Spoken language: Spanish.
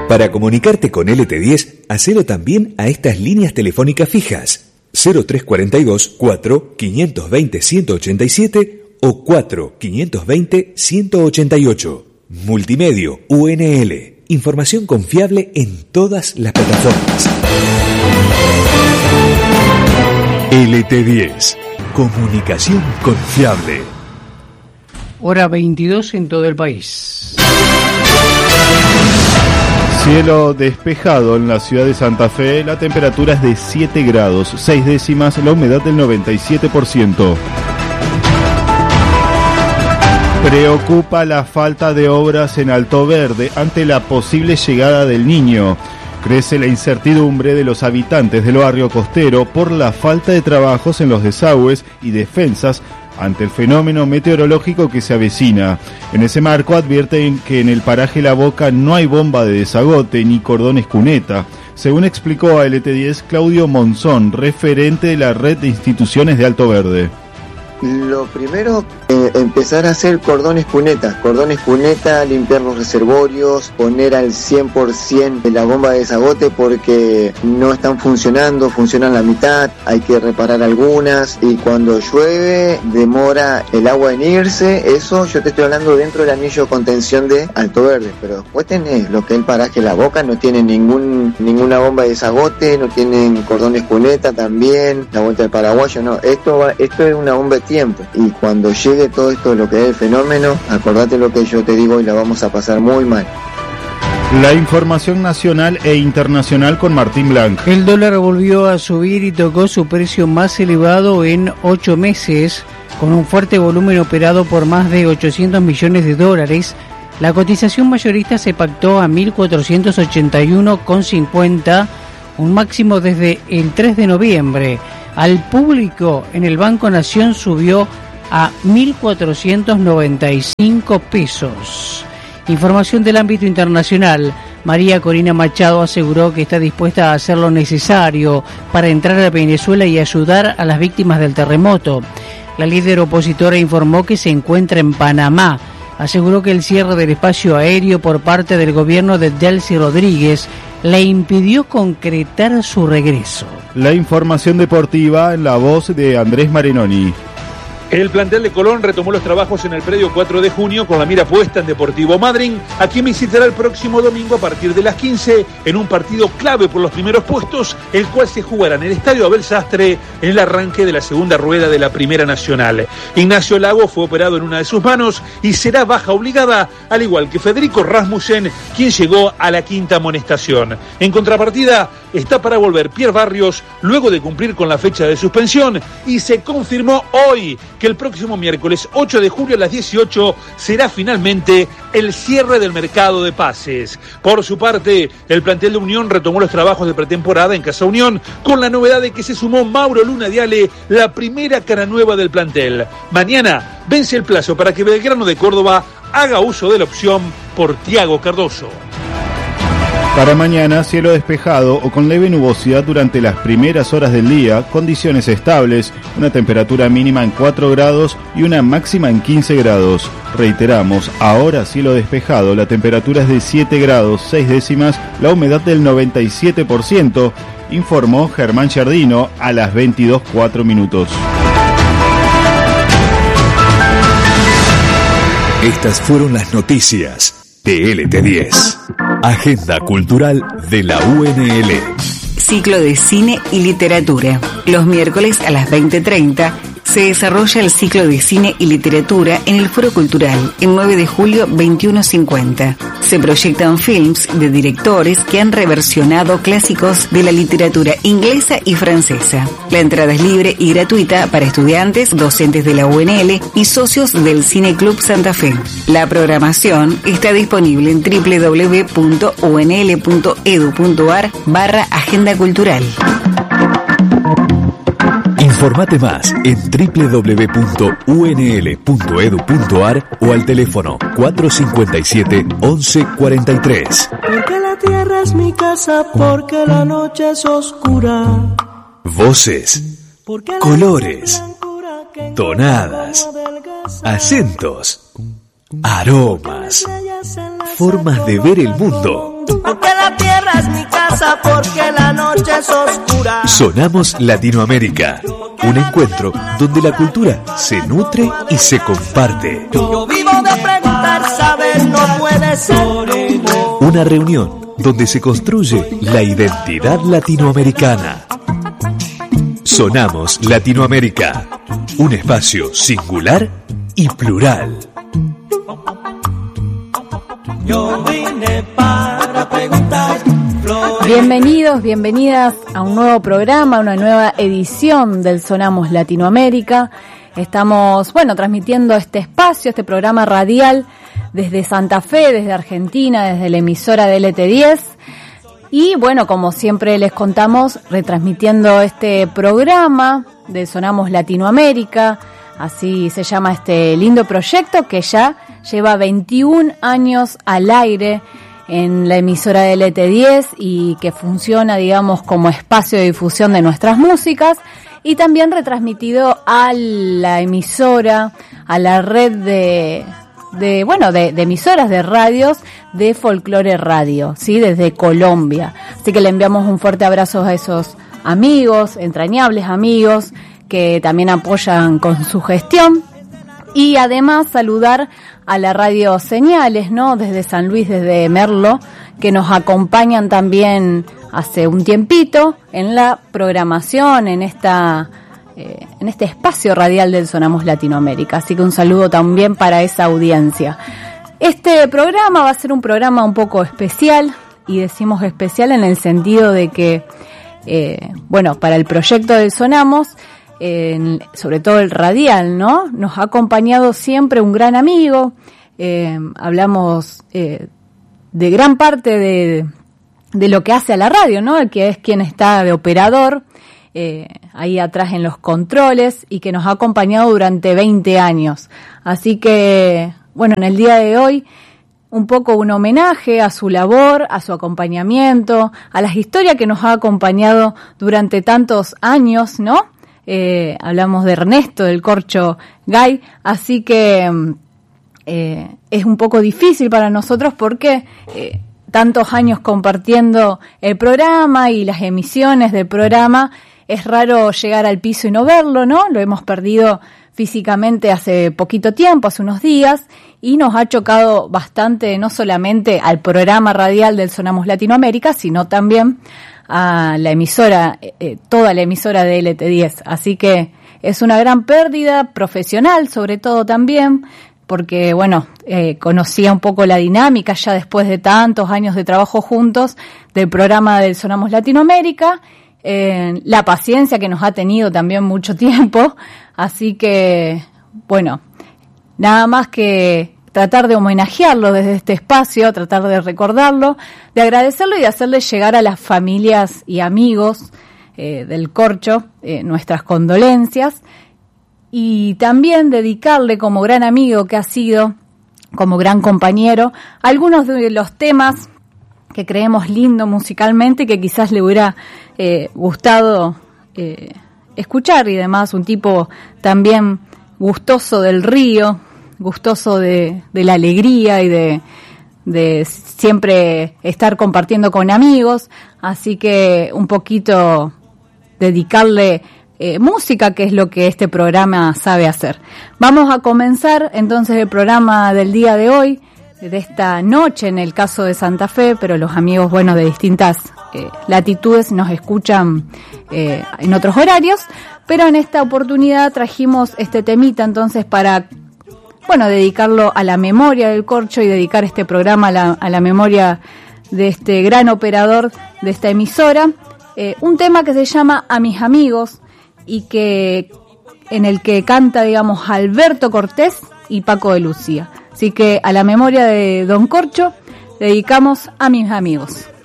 Para comunicarte con LT10, hacelo también a estas líneas telefónicas fijas 0342 4 520 187 o 4 520 188. Multimedio UNL. Información confiable en todas las plataformas. LT10. Comunicación confiable. Hora 22 en todo el país. Cielo despejado en la ciudad de Santa Fe, la temperatura es de 7 grados, 6 décimas, la humedad del 97%. Preocupa la falta de obras en Alto Verde ante la posible llegada del Niño. Crece la incertidumbre de los habitantes del barrio costero por la falta de trabajos en los desagües y defensas ante el fenómeno meteorológico que se avecina. En ese marco advierten que en el paraje La Boca no hay bomba de desagote ni cordones cuneta, según explicó a LT10 Claudio Monzón, referente de la red de instituciones de Alto Verde. Lo primero, empezar a hacer cordones cuneta, limpiar los reservorios, poner al 100% de la bomba de desagote porque no están funcionando, funcionan la mitad, hay que reparar algunas y cuando llueve demora el agua en irse. Eso yo te estoy hablando dentro del anillo de contención de Alto Verde, pero después tenés lo que es el paraje La Boca, no tiene ninguna bomba de desagote, no tienen cordones cuneta también, la vuelta del paraguayo, no, esto es una bomba de tiempo y cuando llegue todo esto, lo que es el fenómeno, acordate lo que yo te digo y la vamos a pasar muy mal. La información nacional e internacional con Martín Blanc. El dólar volvió a subir y tocó su precio más elevado en 8 meses, con un fuerte volumen operado por más de 800 millones de dólares. La cotización mayorista se pactó a 1.481,50, un máximo desde el 3 de noviembre. Al público en el Banco Nación subió a 1.495 pesos. Información del ámbito internacional. María Corina Machado aseguró que está dispuesta a hacer lo necesario para entrar a Venezuela y ayudar a las víctimas del terremoto. La líder opositora informó que se encuentra en Panamá. Aseguró que el cierre del espacio aéreo por parte del gobierno de Delcy Rodríguez le impidió concretar su regreso. La información deportiva en la voz de Andrés Marinoni. El plantel de Colón retomó los trabajos en el predio 4 de junio con la mira puesta en Deportivo Madryn, a quien visitará el próximo domingo a partir de las 15 en un partido clave por los primeros puestos, el cual se jugará en el Estadio Abel Sastre en el arranque de la segunda rueda de la Primera Nacional. Ignacio Lago fue operado en una de sus manos y será baja obligada, al igual que Federico Rasmussen, quien llegó a la quinta amonestación. En contrapartida, está para volver Pierre Barrios luego de cumplir con la fecha de suspensión y se confirmó hoy que el próximo miércoles 8 de julio a las 18 será finalmente el cierre del mercado de pases. Por su parte, el plantel de Unión retomó los trabajos de pretemporada en Casa Unión con la novedad de que se sumó Mauro Luna Diale, la primera cara nueva del plantel. Mañana vence el plazo para que Belgrano de Córdoba haga uso de la opción por Thiago Cardoso. Para mañana, cielo despejado o con leve nubosidad durante las primeras horas del día, condiciones estables, una temperatura mínima en 4 grados y una máxima en 15 grados. Reiteramos, ahora cielo despejado, la temperatura es de 7 grados, 6 décimas, la humedad del 97%, informó Germán Giardino a las 22:04. Estas fueron las noticias de LT10. Agenda cultural de la UNL. Ciclo de cine y literatura. Los miércoles a las 20:30 se desarrolla el ciclo de cine y literatura en el Foro Cultural, el 9 de julio 21:50. Se proyectan films de directores que han reversionado clásicos de la literatura inglesa y francesa. La entrada es libre y gratuita para estudiantes, docentes de la UNL y socios del Cine Club Santa Fe. La programación está disponible en www.unl.edu.ar/agenda cultural. Informate más en www.unl.edu.ar o al teléfono 457-1143. Porque la tierra es mi casa, porque la noche es oscura. Voces, colores, tonadas, acentos, aromas, formas de ver el mundo. Porque la es mi casa porque la noche es oscura. Sonamos Latinoamérica, un encuentro donde la cultura se nutre y se comparte. Yo vivo de preguntar, saber no puede ser. Una reunión donde se construye la identidad latinoamericana. Sonamos Latinoamérica, un espacio singular y plural. Yo vine para preguntar. Bienvenidos, bienvenidas a un nuevo programa, una nueva edición del Sonamos Latinoamérica. Estamos, transmitiendo este espacio, este programa radial desde Santa Fe, desde Argentina, desde la emisora de LT10. Y como siempre les contamos, retransmitiendo este programa de Sonamos Latinoamérica, así se llama este lindo proyecto que ya lleva 21 años al aire en la emisora de LT10 y que funciona, como espacio de difusión de nuestras músicas, y también retransmitido a la emisora, a la red de emisoras de radios de Folklore Radio, ¿sí? Desde Colombia. Así que le enviamos un fuerte abrazo a esos amigos, entrañables amigos, que también apoyan con su gestión. Y además saludar a la radio Señales, ¿no? Desde San Luis, desde Merlo, que nos acompañan también hace un tiempito en la programación, en este espacio radial del Sonamos Latinoamérica. Así que un saludo también para esa audiencia. Este programa va a ser un programa un poco especial, y decimos especial en el sentido de que, para el proyecto del Sonamos, sobre todo el radial, ¿no? Nos ha acompañado siempre un gran amigo. Hablamos de gran parte de lo que hace a la radio, ¿no? El que es quien está de operador, ahí atrás en los controles, y que nos ha acompañado durante 20 años. Así que, en el día de hoy, un poco un homenaje a su labor, a su acompañamiento, a las historias que nos ha acompañado durante tantos años, ¿no? Hablamos de Ernesto, del Corcho Gay, así que es un poco difícil para nosotros porque tantos años compartiendo el programa y las emisiones del programa, es raro llegar al piso y no verlo, ¿no? Lo hemos perdido físicamente hace poquito tiempo, hace unos días, y nos ha chocado bastante, no solamente al programa radial del Sonamos Latinoamérica, sino también a la emisora, toda la emisora de LT10. Así que es una gran pérdida profesional, sobre todo también, porque conocía un poco la dinámica ya después de tantos años de trabajo juntos del programa del Sonamos Latinoamérica, la paciencia que nos ha tenido también mucho tiempo. Así que, nada más que tratar de homenajearlo desde este espacio, tratar de recordarlo, de agradecerlo y de hacerle llegar a las familias y amigos del Corcho nuestras condolencias, y también dedicarle, como gran amigo que ha sido, como gran compañero, algunos de los temas que creemos lindo musicalmente, que quizás le hubiera gustado escuchar, y demás, un tipo también gustoso del río, gustoso de la alegría y de siempre estar compartiendo con amigos. Así que un poquito dedicarle música, que es lo que este programa sabe hacer. Vamos a comenzar entonces el programa del día de hoy, de esta noche en el caso de Santa Fe, pero los amigos de distintas latitudes nos escuchan en otros horarios, pero en esta oportunidad trajimos este temita entonces para dedicarlo a la memoria del Corcho, y dedicar este programa a la memoria de este gran operador de esta emisora. Un tema que se llama A mis amigos, y en el que canta, Alberto Cortés y Paco de Lucía. Así que a la memoria de Don Corcho dedicamos A mis amigos.